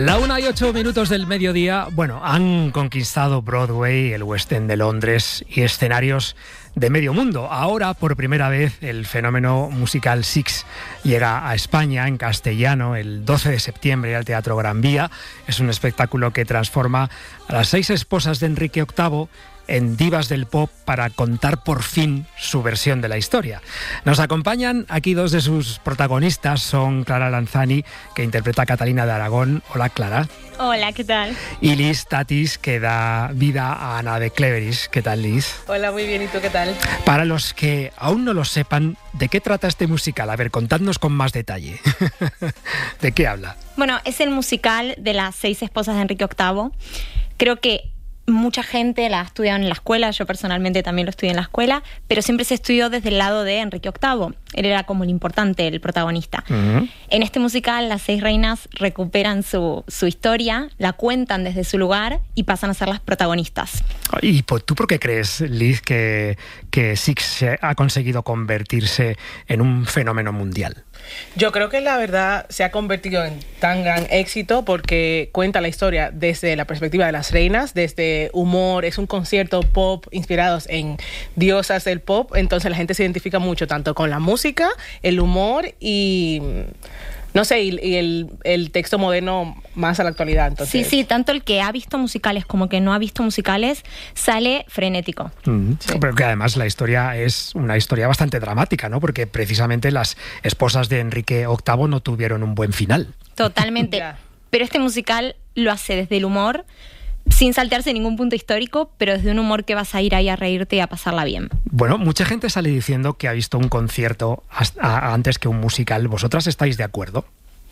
La 1:08 del mediodía, han conquistado Broadway, el West End de Londres y escenarios de medio mundo. Ahora, por primera vez, el fenómeno musical Six llega a España en castellano el 12 de septiembre al Teatro Gran Vía. Es un espectáculo que transforma a las 6 esposas de Enrique VIII en divas del pop para contar por fin su versión de la historia. Nos acompañan aquí dos de sus protagonistas, son Clara Lanzani, que interpreta a Catalina de Aragón. Hola, Clara. Hola, ¿qué tal? Y Liz Tatis, que da vida a Ana de Cleveris. ¿Qué tal, Liz? Hola, muy bien. ¿Y tú qué tal? Para los que aún no lo sepan, ¿de qué trata este musical? A ver, contadnos con más detalle. ¿De qué habla? Bueno, es el musical de las 6 esposas de Enrique VIII. Creo que mucha gente la ha estudiado en la escuela, yo personalmente también lo estudié en la escuela, pero siempre se estudió desde el lado de Enrique VIII. Él era como el importante, el protagonista. Uh-huh. En este musical, las 6 reinas recuperan su historia, la cuentan desde su lugar y pasan a ser las protagonistas. ¿Y tú por qué crees, Liz, que Six ha conseguido convertirse en un fenómeno mundial? Yo creo que la verdad se ha convertido en tan gran éxito porque cuenta la historia desde la perspectiva de las reinas, desde humor, es un concierto pop inspirados en diosas del pop, entonces la gente se identifica mucho tanto con la música, el humor y no sé, y el texto moderno más a la actualidad. Entonces. Sí, tanto el que ha visto musicales como que no ha visto musicales sale frenético. Sí. Pero que además la historia es una historia bastante dramática, ¿no? Porque precisamente las esposas de Enrique VIII no tuvieron un buen final. Totalmente. Yeah. Pero este musical lo hace desde el humor, sin saltearse ningún punto histórico, pero desde un humor que vas a ir ahí a reírte y a pasarla bien. Bueno, mucha gente sale diciendo que ha visto un concierto antes que un musical. ¿Vosotras estáis de acuerdo?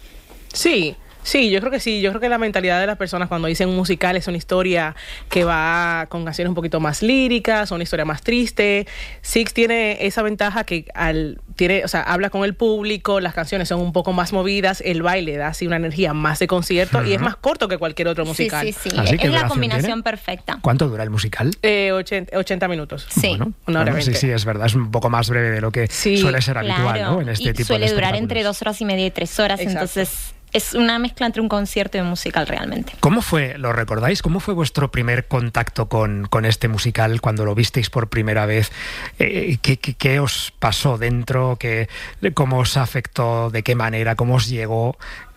Sí, yo creo que sí. Yo creo que la mentalidad de las personas cuando dicen un musical es una historia que va con canciones un poquito más líricas, una historia más triste. Six tiene esa ventaja que habla con el público, las canciones son un poco más movidas, el baile da así una energía más de concierto y es más corto que cualquier otro musical. Sí. Es la combinación perfecta. ¿Cuánto dura el musical? 80 minutos. Sí. Bueno, una hora 20. Sí, es verdad. Es un poco más breve de lo que suele ser habitual, ¿no? En este tipo de suele durar entre 2 horas y media y 3 horas. Exacto. Entonces es una mezcla entre un concierto y un musical realmente. ¿Cómo fue, lo recordáis? ¿Cómo fue vuestro primer contacto con este musical cuando lo visteis por primera vez? ¿Qué os pasó dentro? ¿Cómo os afectó? ¿De qué manera? ¿Cómo os llegó?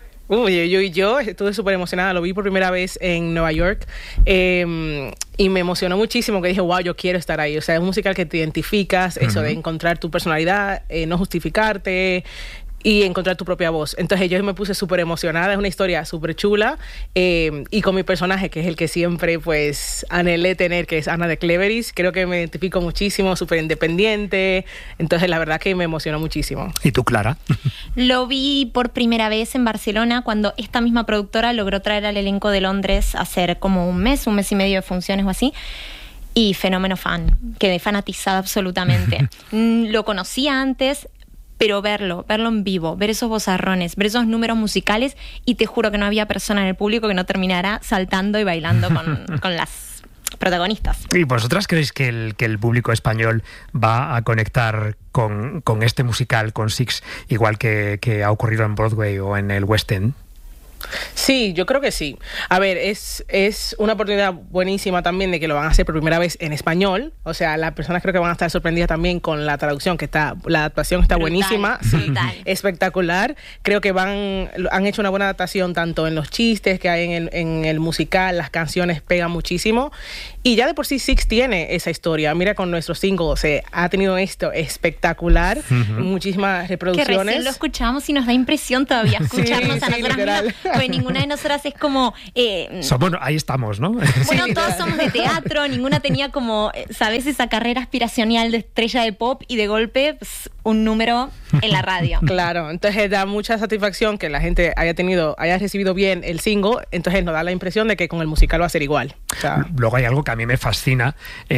Yo estuve súper emocionada, lo vi por primera vez en Nueva York y me emocionó muchísimo, que dije, wow, yo quiero estar ahí. O sea, es un musical que te identificas, eso de encontrar tu personalidad, no justificarte y encontrar tu propia voz. Entonces yo me puse súper emocionada, es una historia súper chula y con mi personaje, que es el que siempre pues anhelé tener, que es Ana de Cleveris. Creo que me identifico muchísimo, súper independiente, entonces la verdad que me emocionó muchísimo. ¿Y tú, Clara? Lo vi por primera vez en Barcelona cuando esta misma productora logró traer al elenco de Londres a hacer como un mes y medio de funciones o así. Y fenómeno fan, quedé fanatizada absolutamente. Lo conocía antes, pero verlo en vivo, ver esos vozarrones, ver esos números musicales, y te juro que no había persona en el público que no terminara saltando y bailando con las protagonistas. ¿Y vosotras creéis que el público español va a conectar con este musical, con Six, igual que ha ocurrido en Broadway o en el West End? Sí, yo creo que sí. A ver, es una oportunidad buenísima también de que lo van a hacer por primera vez en español. O sea, las personas creo que van a estar sorprendidas también con la traducción, la adaptación está buenísima, espectacular. Creo que han hecho una buena adaptación tanto en los chistes que hay en el musical, las canciones pegan muchísimo. Y ya de por sí Six tiene esa historia. Mira, con nuestro single ha tenido esto espectacular, muchísimas reproducciones. Que recién lo escuchamos y nos da impresión todavía escucharnos a nosotras mismas. Pues ninguna de nosotras es como... Bueno, ahí estamos, ¿no? Bueno, todos somos de teatro, ninguna tenía como, ¿sabes? Esa carrera aspiracional de estrella de pop y de golpe un número en la radio. Claro, entonces da mucha satisfacción que la gente haya recibido bien el single, entonces nos da la impresión de que con el musical va a ser igual. O sea, luego hay algo que a mí me fascina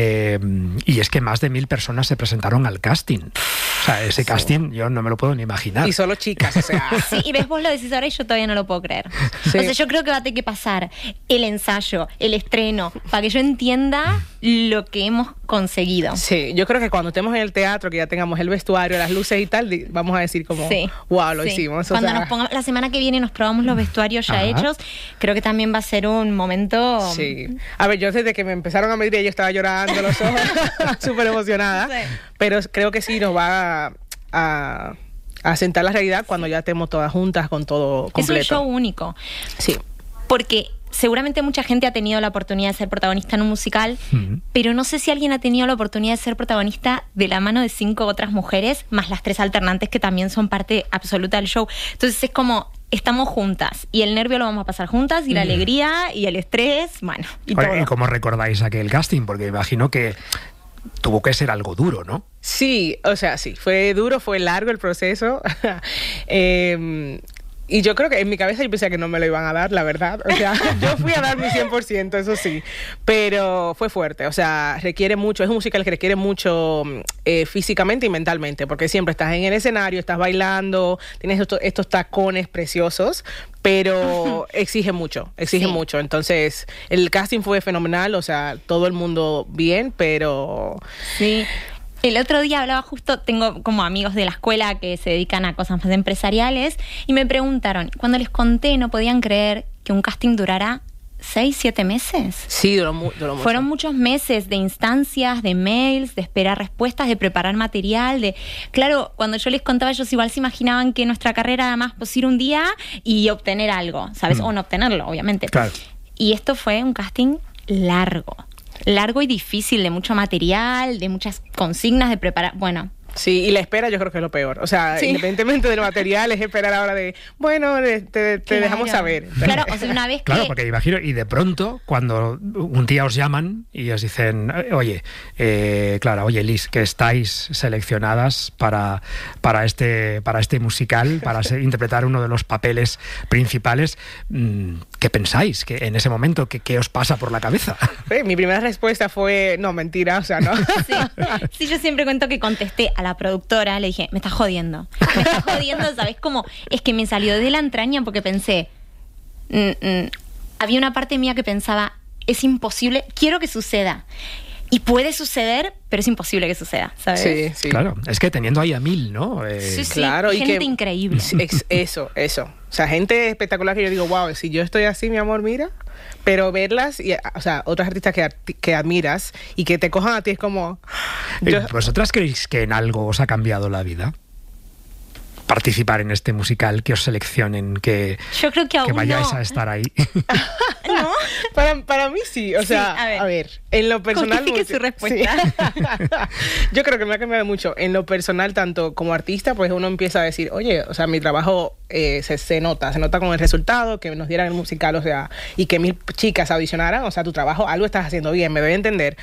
y es que más de 1.000 personas se presentaron al casting. O sea, ese casting yo no me lo puedo ni imaginar. Y solo chicas, o sea. Sí, y ves, vos lo decís ahora y yo todavía no lo puedo creer. Sí. O sea, yo creo que va a tener que pasar el ensayo, el estreno, para que yo entienda lo que hemos conseguido. Sí, yo creo que cuando estemos en el teatro, que ya tengamos el vestuario, las luces y tal, vamos a decir como, wow, lo hicimos. Cuando nos pongamos, la semana que viene nos probamos los vestuarios ya hechos, creo que también va a ser un momento... Sí. A ver, yo desde que me empezaron a medir yo estaba llorando los ojos, súper emocionada, pero creo que sí nos va a sentar la realidad cuando ya estemos todas juntas con todo completo. Es un show único. Sí. Porque seguramente mucha gente ha tenido la oportunidad de ser protagonista en un musical, pero no sé si alguien ha tenido la oportunidad de ser protagonista de la mano de 5 otras mujeres, más las 3 alternantes que también son parte absoluta del show. Entonces es como, estamos juntas, y el nervio lo vamos a pasar juntas, y la alegría, y el estrés, bueno, y todo. ¿Y cómo recordáis aquel casting? Porque imagino que tuvo que ser algo duro, ¿no? Sí, o sea, sí, fue duro, fue largo el proceso. Y yo creo que en mi cabeza yo pensé que no me lo iban a dar, la verdad. O sea, yo fui a dar mi 100%, eso sí. Pero fue fuerte, o sea, requiere mucho, es un musical que requiere mucho físicamente y mentalmente, porque siempre estás en el escenario, estás bailando, tienes estos tacones preciosos, pero exige mucho. Entonces, el casting fue fenomenal, o sea, todo el mundo bien, pero... Sí. El otro día hablaba justo, tengo como amigos de la escuela que se dedican a cosas más empresariales y me preguntaron, cuando les conté no podían creer que un casting durara 6, 7 meses. Sí, duró mucho. Fueron muchos meses de instancias, de mails, de esperar respuestas, de preparar material, Claro, cuando yo les contaba, ellos igual se imaginaban que nuestra carrera era más pues ir un día y obtener algo, ¿sabes? O no obtenerlo, obviamente. Claro. Y esto fue un casting largo y difícil, de mucho material, de muchas consignas de preparar, bueno. Sí, y la espera yo creo que es lo peor. O sea, independientemente del material, es esperar ahora de, bueno, te dejamos saber. Claro, o sea, una vez que... Claro, porque imagino, y de pronto, cuando un día os llaman y os dicen, oye, Clara, oye, Liz, que estáis seleccionadas para este musical, para interpretar uno de los papeles principales, ¿qué pensáis? ¿Que en ese momento, qué os pasa por la cabeza? Mi primera respuesta fue, no, mentira, o sea, no. Sí, yo siempre cuento que contesté a la productora, le dije, me estás jodiendo, ¿sabes? Como, es que me salió de la entraña porque pensé, había una parte mía que pensaba, es imposible, quiero que suceda. Y puede suceder, pero es imposible que suceda, ¿sabes? Sí. Claro, es que teniendo ahí a 1000, ¿no? Sí, claro, y gente increíble. Eso. O sea, gente espectacular que yo digo, wow, si yo estoy así, mi amor, mira. Pero verlas, o sea, otras artistas que admiras y que te cojan a ti es como... ¿Vosotras creéis que en algo os ha cambiado la vida? Participar en este musical, que os seleccionen, que yo creo que vayáis a estar ahí. ¿No? Para mí sí, o sea, a ver, en lo personal... Justifique su respuesta. Sí. Yo creo que me ha cambiado mucho. En lo personal, tanto como artista, pues uno empieza a decir, oye, o sea, mi trabajo se nota con el resultado, que nos dieran el musical, o sea, y que 1000 chicas audicionaran, o sea, tu trabajo, algo estás haciendo bien, me doy a entender.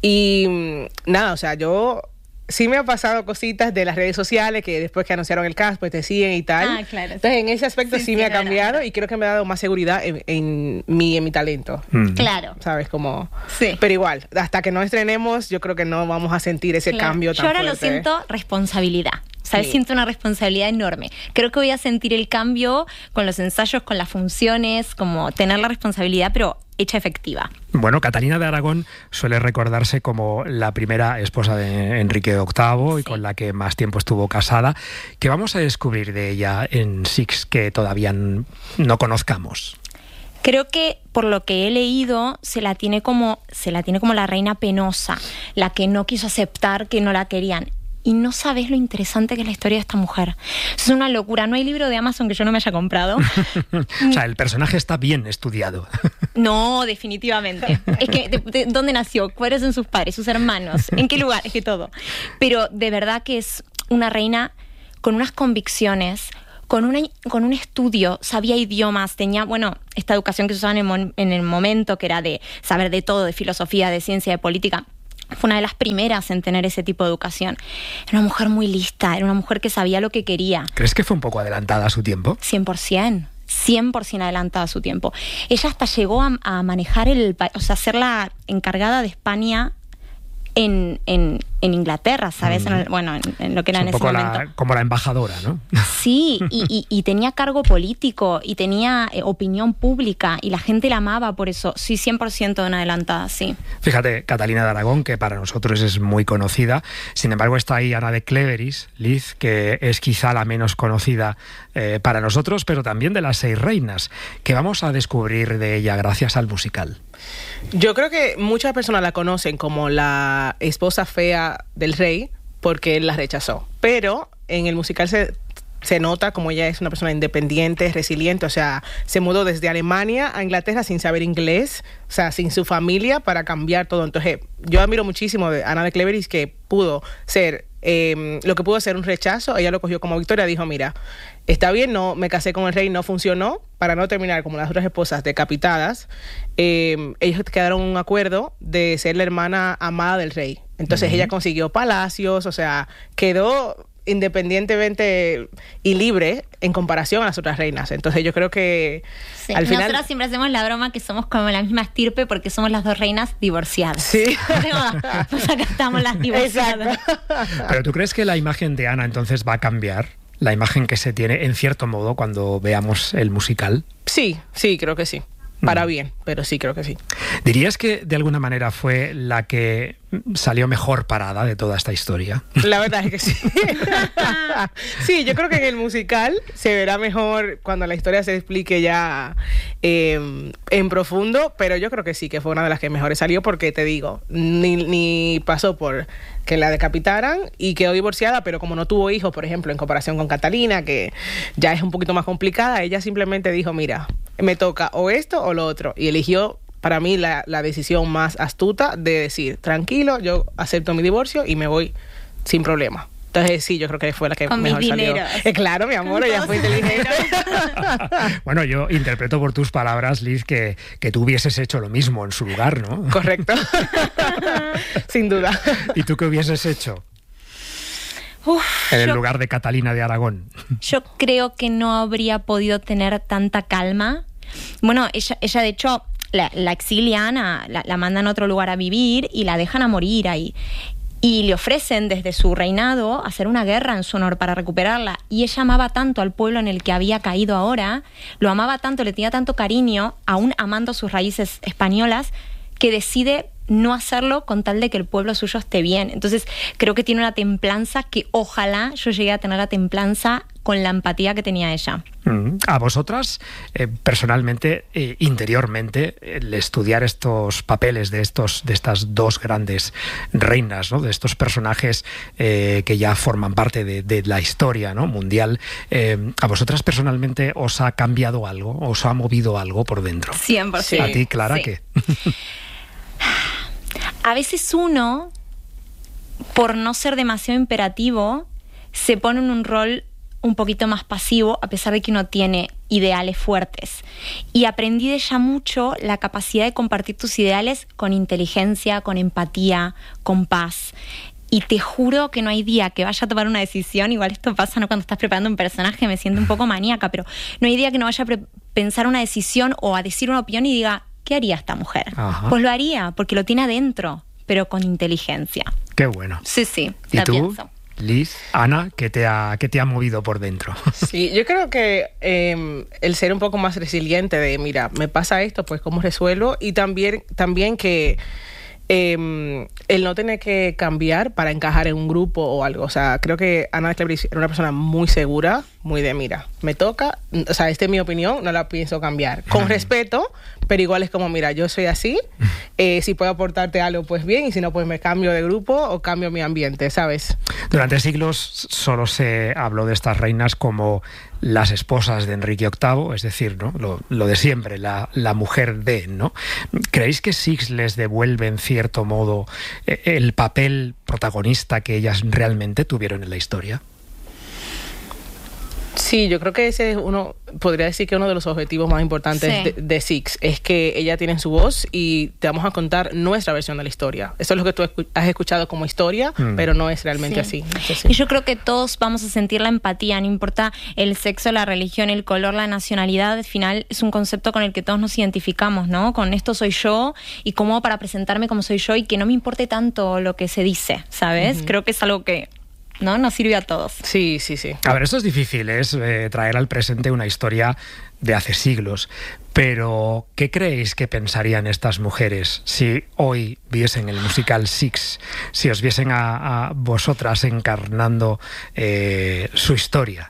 Y nada, o sea, yo... Sí me ha pasado cositas de las redes sociales que después que anunciaron el cast, pues te siguen y tal. Ah, claro. Entonces, en ese aspecto sí me ha cambiado y creo que me ha dado más seguridad en mi talento. Claro. ¿Sabes? Como... Sí. Pero igual, hasta que no estrenemos, yo creo que no vamos a sentir ese cambio tan fuerte. Yo ahora lo siento responsabilidad. ¿Sabes? Sí. Siento una responsabilidad enorme. Creo que voy a sentir el cambio con los ensayos, con las funciones, como tener la responsabilidad, pero hecha efectiva. Bueno, Catalina de Aragón suele recordarse como la primera esposa de Enrique VIII y con la que más tiempo estuvo casada. ¿Qué vamos a descubrir de ella en Six que todavía no conozcamos? Creo que por lo que he leído se la tiene como la reina penosa, la que no quiso aceptar que no la querían. Y no sabes lo interesante que es la historia de esta mujer. Es una locura. No hay libro de Amazon que yo no me haya comprado. O sea, el personaje está bien estudiado. No, definitivamente. Es que, ¿dónde nació? ¿Cuáles son sus padres, sus hermanos? ¿En qué lugar? Es que todo. Pero de verdad que es una reina con unas convicciones, con un estudio, sabía idiomas, tenía, esta educación que se usaba en el momento, que era de saber de todo, de filosofía, de ciencia, de política. Fue una de las primeras en tener ese tipo de educación. Era una mujer muy lista, era una mujer que sabía lo que quería. ¿Crees que fue un poco adelantada a su tiempo? 100% adelantada a su tiempo. Ella hasta llegó a manejar a ser la encargada de España en Inglaterra, ¿sabes? En lo que era en ese momento. Como la embajadora, ¿no? Sí, y tenía cargo político y tenía opinión pública y la gente la amaba por eso. Sí, 100% de una adelantada, sí. Fíjate, Catalina de Aragón, que para nosotros es muy conocida. Sin embargo, está ahí Ana de Cleveris, Liz, que es quizá la menos conocida para nosotros, pero también de las 6 reinas, que vamos a descubrir de ella gracias al musical. Yo creo que muchas personas la conocen como la esposa fea del rey porque él la rechazó, pero en el musical se nota como ella es una persona independiente, resiliente, o sea, se mudó desde Alemania a Inglaterra sin saber inglés, o sea, sin su familia para cambiar todo. Entonces, yo admiro muchísimo de Ana de Cleveris, que pudo ser, lo que pudo ser un rechazo, ella lo cogió como victoria, dijo, mira, está bien, no me casé con el rey, no funcionó, para no terminar como las otras esposas decapitadas, ellos quedaron en un acuerdo de ser la hermana amada del rey. Entonces ella consiguió palacios, o sea, quedó independientemente y libre en comparación a las otras reinas. Entonces yo creo que al final... Nosotros siempre hacemos la broma que somos como la misma estirpe porque somos las 2 reinas divorciadas. Sí. Pues acá estamos las divorciadas. Pero ¿tú crees que la imagen de Ana entonces va a cambiar? La imagen que se tiene, en cierto modo, cuando veamos el musical. Sí, creo que sí. Para bien, pero sí, creo que sí. ¿Dirías que de alguna manera fue la que salió mejor parada de toda esta historia? La verdad es que sí. Sí, yo creo que en el musical se verá mejor cuando la historia se explique ya en profundo, pero yo creo que sí, que fue una de las que mejores salió porque, te digo, ni pasó por que la decapitaran y quedó divorciada, pero como no tuvo hijos, por ejemplo, en comparación con Catalina, que ya es un poquito más complicada, ella simplemente dijo, mira, me toca o esto o lo otro, y eligió para mí la decisión más astuta de decir, tranquilo, yo acepto mi divorcio y me voy sin problema. Entonces sí, yo creo que fue la que con mejor mis salió. dineros. Claro, mi amor, ella fue inteligente. Bueno, yo interpreto por tus palabras, Liz, que tú hubieses hecho lo mismo en su lugar, ¿no? Correcto. Sin duda. ¿Y tú qué hubieses hecho? En el lugar de Catalina de Aragón. Yo creo que no habría podido tener tanta calma. Bueno, ella de hecho, la exilia Ana, la mandan a otro lugar a vivir y la dejan a morir ahí. Y le ofrecen desde su reinado hacer una guerra en su honor para recuperarla. Y ella amaba tanto al pueblo en el que había caído ahora, lo amaba tanto, le tenía tanto cariño, aún amando sus raíces españolas, que decide no hacerlo con tal de que el pueblo suyo esté bien. Entonces creo que tiene una templanza que ojalá yo llegue a tener la templanza con la empatía que tenía ella. A vosotras, personalmente, interiormente, el estudiar estos papeles de estas 2 grandes reinas, ¿no? De estos personajes que ya forman parte de la historia, ¿no? Mundial, ¿a vosotras personalmente os ha cambiado algo? ¿Os ha movido algo por dentro? 100%. ¿A ti, Clara, sí. qué? A veces uno, por no ser demasiado imperativo, se pone en un rol un poquito más pasivo, a pesar de que uno tiene ideales fuertes. Y aprendí de ella mucho la capacidad de compartir tus ideales con inteligencia, con empatía, con paz. Y te juro que no hay día que vaya a tomar una decisión, igual esto pasa, ¿no? Cuando estás preparando un personaje, me siento un poco maníaca, pero no hay día que no vaya a pensar una decisión o a decir una opinión y diga, ¿qué haría esta mujer? Ajá. Pues lo haría, porque lo tiene adentro, pero con inteligencia. Qué bueno. Sí, ¿Y la tú, pienso. Liz, Ana, qué te ha movido por dentro? Sí, yo creo que el ser un poco más resiliente de, mira, me pasa esto, pues cómo resuelvo, y también que el no tener que cambiar para encajar en un grupo o algo. O sea, creo que Ana de Cleveris era una persona muy segura, muy de, mira, me toca, o sea, esta es mi opinión, no la pienso cambiar. Con respeto, pero igual es como, mira, yo soy así, si puedo aportarte algo, pues bien, y si no, pues me cambio de grupo o cambio mi ambiente, ¿sabes? Durante siglos solo se habló de estas reinas como las esposas de Enrique VIII, es decir, ¿no? Lo de siempre, la mujer de, ¿no? ¿Creéis que Six les devuelve en cierto modo el papel protagonista que ellas realmente tuvieron en la historia? Sí, yo creo que ese es podría decir que uno de los objetivos más importantes de Six, es que ella tiene su voz y te vamos a contar nuestra versión de la historia. Eso es lo que tú has escuchado como historia, pero no es realmente así. Y yo creo que todos vamos a sentir la empatía, no importa el sexo, la religión, el color, la nacionalidad. Al final es un concepto con el que todos nos identificamos, ¿no? Con esto soy yo y cómo para presentarme como soy yo y que no me importe tanto lo que se dice, ¿sabes? Creo que es algo que nos sirve a todos. Sí. A ver, esto es difícil, es traer al presente una historia de hace siglos, pero ¿qué creéis que pensarían estas mujeres si hoy viesen el musical Six, si os viesen a vosotras encarnando su historia?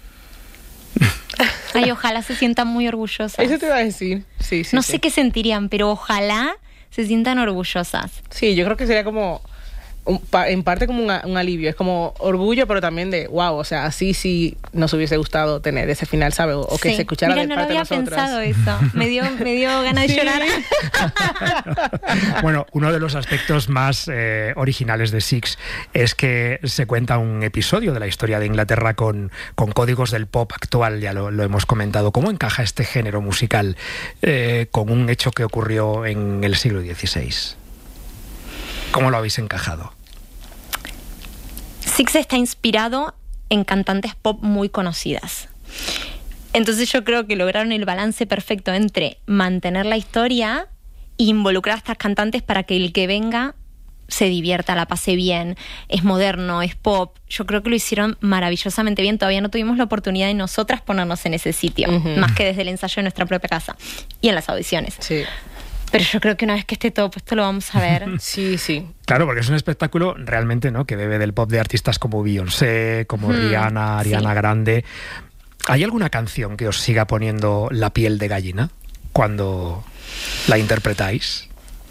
Ay, ojalá se sientan muy orgullosas. Eso te iba a decir. Sí, no sé qué sentirían, pero ojalá se sientan orgullosas. Sí, yo creo que sería como en parte como un alivio, es como orgullo, pero también de wow, o sea, así sí nos hubiese gustado tener ese final, ¿sabes? O que se escuchara de parte de nosotras. No lo había pensado eso, me dio ganas de llorar. Bueno, uno de los aspectos más originales de Six es que se cuenta un episodio de la historia de Inglaterra con códigos del pop actual, ya lo hemos comentado. ¿Cómo encaja este género musical con un hecho que ocurrió en el siglo XVI? ¿Cómo lo habéis encajado? Six está inspirado en cantantes pop muy conocidas. Entonces yo creo que lograron el balance perfecto entre mantener la historia e involucrar a estas cantantes para que el que venga se divierta, la pase bien. Es moderno, es pop. Yo creo que lo hicieron maravillosamente bien. Todavía no tuvimos la oportunidad de nosotras ponernos en ese sitio, más que desde el ensayo de nuestra propia casa y en las audiciones. Sí. Pero yo creo que una vez que esté todo puesto lo vamos a ver. Sí. Claro, porque es un espectáculo realmente, ¿no?, que bebe del pop de artistas como Beyoncé, como Rihanna, Ariana Grande. ¿Hay alguna canción que os siga poniendo la piel de gallina cuando la interpretáis?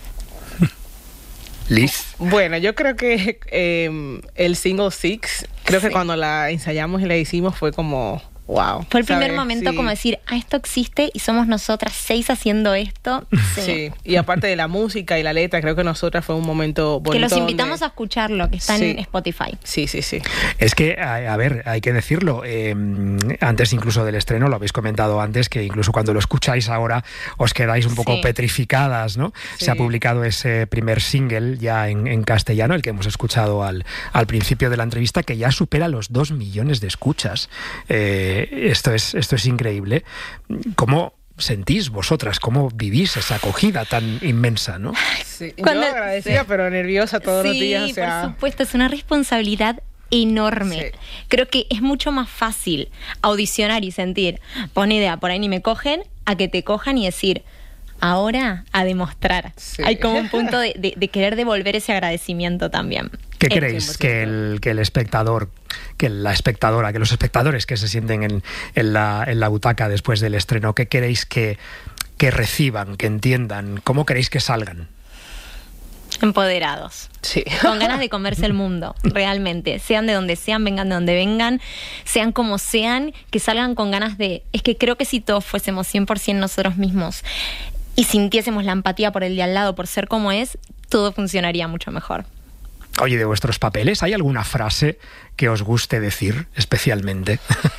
Liz. Bueno, yo creo que el single Six, creo que cuando la ensayamos y la hicimos fue como wow. Fue el primer momento como decir, esto existe y somos nosotras 6 haciendo esto. Sí, y aparte de la música y la letra, creo que nosotras fue un momento bonito. Que los invitamos a escucharlo, que está en Spotify. Sí. Es que, a ver, hay que decirlo, antes incluso del estreno, lo habéis comentado antes, que incluso cuando lo escucháis ahora os quedáis un poco petrificadas, ¿no? Sí. Se ha publicado ese primer single ya en castellano, el que hemos escuchado al principio de la entrevista, que ya supera los 2 millones de escuchas. Esto es increíble. ¿Cómo sentís vosotras? ¿Cómo vivís esa acogida tan inmensa, no? Sí, yo agradecida, pero nerviosa todos los días. Sí, por supuesto, es una responsabilidad enorme. Sí. Creo que es mucho más fácil audicionar y sentir, pon idea, por ahí ni me cogen, a que te cojan y decir, ahora a demostrar. Sí. Hay como un punto de querer devolver ese agradecimiento también. ¿Qué creéis que el espectador, que la espectadora, que los espectadores que se sienten en la butaca después del estreno, qué queréis que reciban, que entiendan? ¿Cómo queréis que salgan? Empoderados. Sí. Con ganas de comerse el mundo, realmente. Sean de donde sean, vengan de donde vengan, sean como sean, que salgan con ganas de... Es que creo que si todos fuésemos 100% nosotros mismos y sintiésemos la empatía por el de al lado, por ser como es, todo funcionaría mucho mejor. Oye, de vuestros papeles, ¿hay alguna frase que os guste decir especialmente?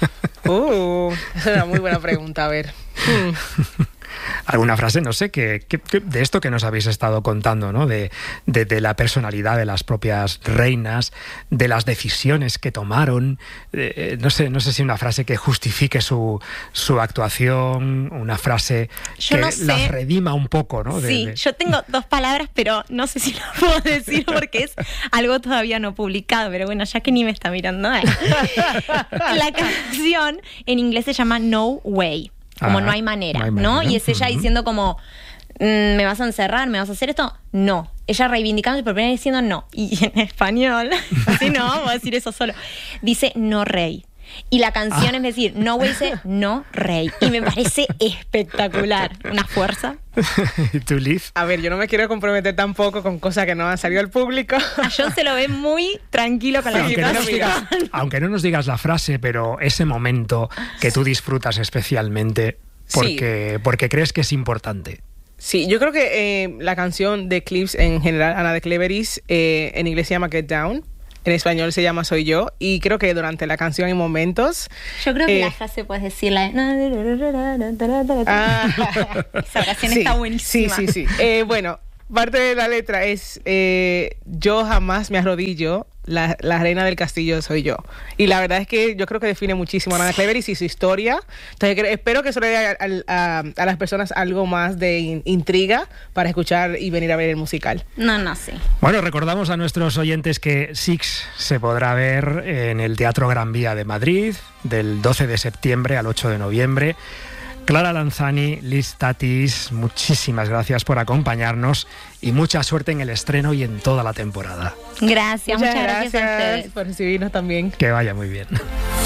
Es una muy buena pregunta, a ver. Alguna frase, no sé, que de esto que nos habéis estado contando, ¿no? De la personalidad de las propias reinas, de las decisiones que tomaron, no sé si una frase que justifique su actuación, una frase que las redima un poco, ¿no? Yo tengo 2 palabras, pero no sé si las puedo decir porque es algo todavía no publicado, pero bueno, ya que ni me está mirando. La canción en inglés se llama No Way. Como no hay manera, ¿no? Y es ella diciendo como, ¿me vas a encerrar? ¿Me vas a hacer esto? No. Ella reivindicándose por primera vez diciendo no. Y en español, así no, voy a decir eso solo. Dice no rey. Y la canción es decir, no way dice no rey. Y me parece espectacular. Una fuerza. ¿Y tú, Liz? A ver, yo no me quiero comprometer tampoco con cosas que no han salido al público. A John se lo ve muy tranquilo con la situación. Aunque no nos digas la frase, pero ese momento que tú disfrutas especialmente porque crees que es importante. Sí, yo creo que la canción de Clips en general, Ana de Cleveris, en inglés se llama Get Down. En español se llama Soy Yo, y creo que durante la canción hay momentos... Yo creo que la frase puedes decirla. Esa oración está buenísima. Sí. Bueno, parte de la letra es yo jamás me arrodillo, la reina del castillo soy yo. Y la verdad es que yo creo que define muchísimo a Nana Cleveris y su historia. Entonces espero que eso le dé a las personas algo más de intriga para escuchar y venir a ver el musical. Sí. Bueno, recordamos a nuestros oyentes que Six se podrá ver en el Teatro Gran Vía de Madrid del 12 de septiembre al 8 de noviembre. Clara Lanzani, Liz Tatis, muchísimas gracias por acompañarnos y mucha suerte en el estreno y en toda la temporada. Gracias, muchas gracias a ustedes por recibirnos también. Que vaya muy bien.